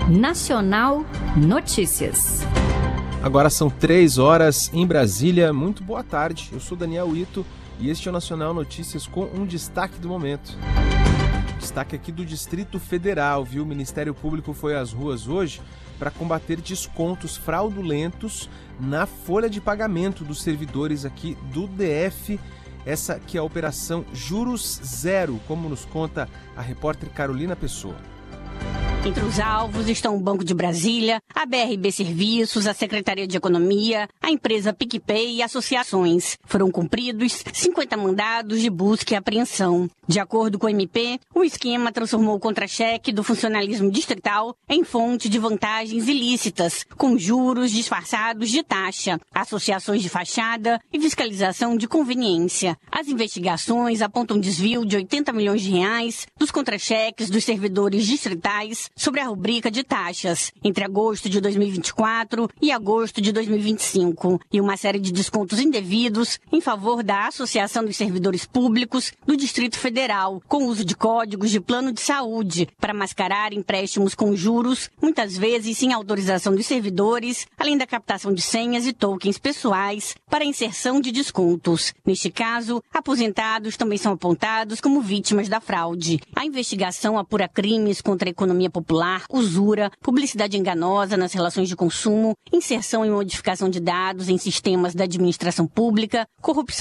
Nacional Notícias. Agora são 3 horas em Brasília. Muito boa tarde. Eu sou Daniel Ito e este é o Nacional Notícias com um destaque do momento. Destaque aqui do Distrito Federal, viu? O Ministério Público foi às ruas hoje para combater descontos fraudulentos na folha de pagamento dos servidores aqui do DF. Essa que é a Operação Juros Zero, como nos conta a repórter Carolina Pessoa. Entre os alvos estão o Banco de Brasília, a BRB Serviços, a Secretaria de Economia, a empresa PicPay e associações. Foram cumpridos 50 mandados de busca e apreensão. De acordo com o MP, o esquema transformou o contra-cheque do funcionalismo distrital em fonte de vantagens ilícitas, com juros disfarçados de taxa, associações de fachada e fiscalização de conveniência. As investigações apontam desvio de R$80 milhões dos contra-cheques dos servidores distritais sobre a rubrica de taxas entre agosto de 2024 e agosto de 2025 e uma série de descontos indevidos em favor da Associação dos Servidores Públicos do Distrito Federal, com uso de códigos de plano de saúde para mascarar empréstimos com juros, muitas vezes sem autorização dos servidores, além da captação de senhas e tokens pessoais para inserção de descontos. Neste caso, aposentados também são apontados como vítimas da fraude. A investigação apura crimes contra a economia popular, usura, publicidade enganosa nas relações de consumo, inserção e modificação de dados em sistemas da administração pública, corrupção